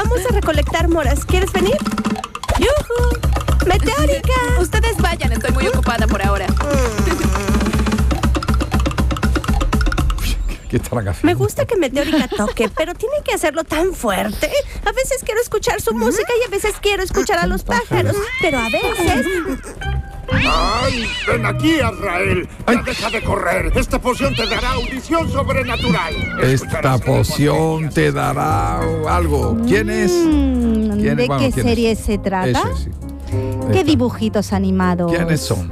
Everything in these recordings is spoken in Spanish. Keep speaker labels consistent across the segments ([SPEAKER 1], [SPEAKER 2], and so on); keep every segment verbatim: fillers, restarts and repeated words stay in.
[SPEAKER 1] vamos a recolectar moras. ¿Quieres venir? ¡Yujú! ¡Meteórica!
[SPEAKER 2] Ustedes vayan, estoy muy ocupada por ahora.
[SPEAKER 3] ¿Qué estarán haciendo?
[SPEAKER 1] Me gusta que Meteórica toque, pero tiene que hacerlo tan fuerte. A veces quiero escuchar su música y a veces quiero escuchar a los pájaros, pero a veces...
[SPEAKER 4] ¡Ay! ¡Ven aquí, Azrael! ¡Ya deja de correr! Esta poción te dará audición sobrenatural.
[SPEAKER 3] Esta poción te dará algo. ¿Quién es?
[SPEAKER 5] Mm,
[SPEAKER 3] ¿Quién
[SPEAKER 5] ¿De
[SPEAKER 3] es? Bueno,
[SPEAKER 5] qué
[SPEAKER 3] ¿quién
[SPEAKER 5] serie
[SPEAKER 3] es?
[SPEAKER 5] se trata?
[SPEAKER 3] Eso es, sí.
[SPEAKER 5] ¿Qué
[SPEAKER 3] Esta.
[SPEAKER 5] dibujitos animados?
[SPEAKER 3] ¿Quiénes son?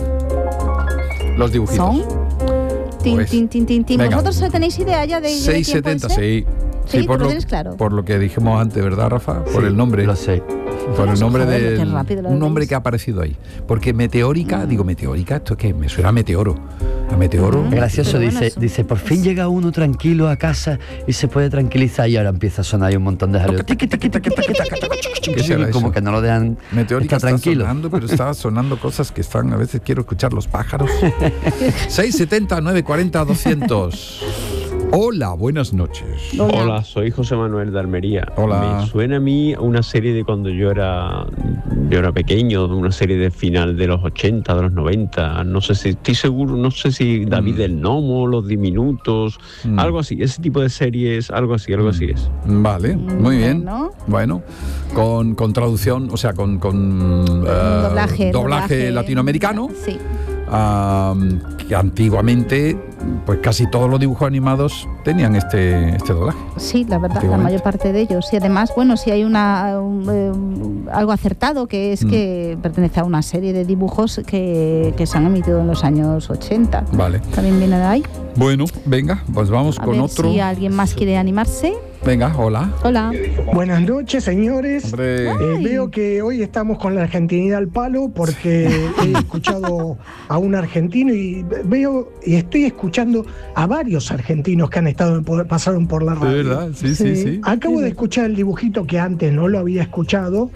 [SPEAKER 3] Los dibujitos.
[SPEAKER 5] ¿Son? Tin,
[SPEAKER 3] Pues,
[SPEAKER 5] tin, tin, tin, tin.
[SPEAKER 3] venga.
[SPEAKER 5] ¿Vosotros tenéis idea ya de, de quién
[SPEAKER 3] seiscientos setenta,
[SPEAKER 5] puede ser?
[SPEAKER 3] sí.
[SPEAKER 5] Sí,
[SPEAKER 3] por
[SPEAKER 5] ¿tú lo
[SPEAKER 3] lo,
[SPEAKER 5] tienes claro?
[SPEAKER 3] por lo que dijimos antes, ¿verdad, Rafa? Por
[SPEAKER 6] Sí,
[SPEAKER 3] el nombre.
[SPEAKER 6] lo sé.
[SPEAKER 3] Por el nombre
[SPEAKER 5] Joder,
[SPEAKER 3] de
[SPEAKER 5] qué rápido lo
[SPEAKER 3] un nombre
[SPEAKER 5] veis.
[SPEAKER 3] que ha aparecido ahí. Porque meteórica, digo meteórica, esto es que me suena a meteoro. A meteoro.
[SPEAKER 5] Mm.
[SPEAKER 6] Gracioso,
[SPEAKER 5] Pero bueno,
[SPEAKER 6] dice,
[SPEAKER 5] eso-
[SPEAKER 6] dice, por fin llega uno tranquilo a casa y se puede tranquilizar y ahora empieza a sonar ahí un monton de jaleo. Tiqui, tiqui, tiqui, tiqui, tiqui, tiqui,
[SPEAKER 3] ¿Qué será
[SPEAKER 6] tiqui, Como
[SPEAKER 3] eso?
[SPEAKER 6] que no lo dejan
[SPEAKER 3] Meteórica
[SPEAKER 6] estar
[SPEAKER 3] está
[SPEAKER 6] tranquilo.
[SPEAKER 3] sonando, pero está sonando cosas que están, a veces quiero escuchar los pájaros. seiscientos setenta, novecientos cuarenta, doscientos. Hola, buenas noches.
[SPEAKER 5] Hola.
[SPEAKER 7] Hola, soy José Manuel de Almería.
[SPEAKER 3] Hola.
[SPEAKER 7] Me suena a mí una serie de cuando yo era yo era pequeño, una serie de final de los ochenta, de los noventa. No sé si, estoy seguro, no sé si David
[SPEAKER 3] Mm.
[SPEAKER 7] el Gnomo, Los Diminutos,
[SPEAKER 3] Mm.
[SPEAKER 7] algo así. Ese tipo de series, algo así, algo así es.
[SPEAKER 3] Vale, muy bien.
[SPEAKER 5] Bueno.
[SPEAKER 3] Bueno, con, con traducción, o sea, con, con eh,
[SPEAKER 5] doblaje,
[SPEAKER 3] doblaje latinoamericano.
[SPEAKER 5] Sí.
[SPEAKER 3] Ah, que antiguamente, pues casi todos los dibujos animados tenían este, este doblaje.
[SPEAKER 5] Sí, la verdad, la
[SPEAKER 3] Antiguamente.
[SPEAKER 5] mayor parte de ellos. Y además, bueno, si hay una un, eh, algo acertado, que es
[SPEAKER 3] Mm.
[SPEAKER 5] que pertenece a una serie de dibujos que, que se han emitido en los años ochenta.
[SPEAKER 3] Vale.
[SPEAKER 5] También viene de ahí.
[SPEAKER 3] Bueno, venga, pues vamos
[SPEAKER 5] A
[SPEAKER 3] con
[SPEAKER 5] ver
[SPEAKER 3] otro.
[SPEAKER 5] si alguien más quiere animarse.
[SPEAKER 3] Venga, hola.
[SPEAKER 5] Hola.
[SPEAKER 8] Buenas noches, señores.
[SPEAKER 3] Hombre,
[SPEAKER 8] Eh, veo que hoy estamos con la argentinidad al palo porque he escuchado a un argentino y veo y estoy escuchando a varios argentinos que han estado por- pasaron por la
[SPEAKER 3] de
[SPEAKER 8] radio.
[SPEAKER 3] verdad, sí, sí, sí.
[SPEAKER 8] Acabo de escuchar el dibujito que antes no lo había escuchado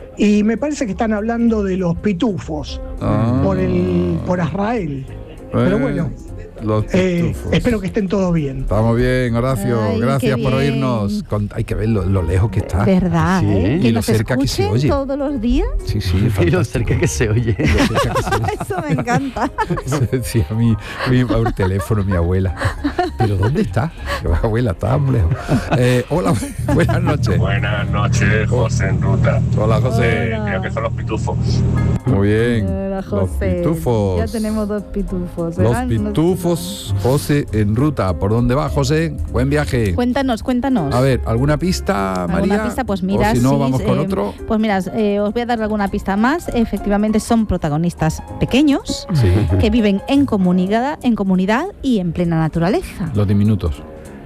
[SPEAKER 8] y me parece que están hablando de los pitufos
[SPEAKER 3] Ah.
[SPEAKER 8] por el por Azrael. Pero
[SPEAKER 3] Eh,
[SPEAKER 8] bueno,
[SPEAKER 3] los
[SPEAKER 8] eh,
[SPEAKER 3] pitufos.
[SPEAKER 8] espero que estén todos bien.
[SPEAKER 3] Estamos bien, Horacio.
[SPEAKER 5] Ay,
[SPEAKER 3] Gracias
[SPEAKER 5] qué
[SPEAKER 3] por
[SPEAKER 5] bien.
[SPEAKER 3] oírnos. Con- hay que ver lo, lo lejos que está.
[SPEAKER 5] ¿Verdad?
[SPEAKER 6] sí,
[SPEAKER 5] ¿eh?
[SPEAKER 6] y
[SPEAKER 5] Que
[SPEAKER 3] lo
[SPEAKER 5] nos
[SPEAKER 3] cerca que se
[SPEAKER 5] escuchen
[SPEAKER 3] oye.
[SPEAKER 5] todos los días.
[SPEAKER 3] Sí, sí,
[SPEAKER 6] Y lo
[SPEAKER 3] fantástico.
[SPEAKER 6] cerca que se oye.
[SPEAKER 3] Lo cerca que se oye.
[SPEAKER 5] Eso me encanta.
[SPEAKER 3] Eso decía mi, mi por teléfono, mi abuela. ¿Pero dónde está? Mi abuela, está muy lejos. Eh, hola, buenas noches.
[SPEAKER 4] Buenas noches, José en ruta.
[SPEAKER 3] Hola, José.
[SPEAKER 5] Hola.
[SPEAKER 4] Creo que son los pitufos.
[SPEAKER 3] Muy bien.
[SPEAKER 5] Hola,
[SPEAKER 3] Los
[SPEAKER 5] José.
[SPEAKER 3] pitufos.
[SPEAKER 5] Ya tenemos dos pitufos.
[SPEAKER 3] Los
[SPEAKER 5] ¿verdad?
[SPEAKER 3] pitufos, José en ruta. ¿Por dónde va, José? Buen viaje.
[SPEAKER 5] Cuéntanos, cuéntanos.
[SPEAKER 3] A ver, ¿alguna pista, María?
[SPEAKER 5] ¿Alguna pista? Pues mira,
[SPEAKER 3] O si no,
[SPEAKER 5] sí,
[SPEAKER 3] vamos con
[SPEAKER 5] eh,
[SPEAKER 3] otro.
[SPEAKER 5] Pues mira, eh, os voy a dar alguna pista más. Efectivamente, son protagonistas pequeños
[SPEAKER 3] Sí,
[SPEAKER 5] que viven en comunidad, en comunidad y en plena naturaleza.
[SPEAKER 3] los diminutos.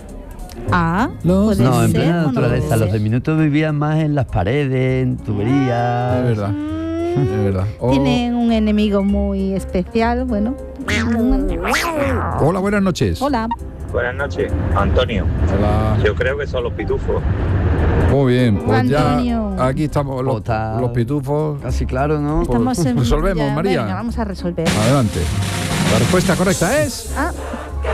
[SPEAKER 5] Ah,
[SPEAKER 3] Los-
[SPEAKER 5] puede
[SPEAKER 6] No, en
[SPEAKER 5] ser,
[SPEAKER 6] plena
[SPEAKER 5] o no
[SPEAKER 6] naturaleza.
[SPEAKER 5] puede
[SPEAKER 6] Los
[SPEAKER 5] ser.
[SPEAKER 6] diminutos vivían más en las paredes, en tuberías.
[SPEAKER 3] Es verdad,
[SPEAKER 5] Mm,
[SPEAKER 3] es verdad. Oh,
[SPEAKER 5] Tienen un enemigo muy especial, bueno.
[SPEAKER 3] Hola, buenas noches.
[SPEAKER 5] Hola.
[SPEAKER 9] Buenas noches, Antonio.
[SPEAKER 3] Hola.
[SPEAKER 9] Yo creo que son los pitufos.
[SPEAKER 3] Muy bien, pues
[SPEAKER 5] Antonio.
[SPEAKER 3] ya aquí estamos los,
[SPEAKER 6] Otra-
[SPEAKER 3] los pitufos.
[SPEAKER 6] Casi claro, ¿no?
[SPEAKER 3] Pues
[SPEAKER 5] Estamos en-
[SPEAKER 3] resolvemos,
[SPEAKER 5] ya,
[SPEAKER 3] María.
[SPEAKER 5] Venga, vamos a resolver.
[SPEAKER 3] Adelante. La respuesta correcta es
[SPEAKER 5] Ah,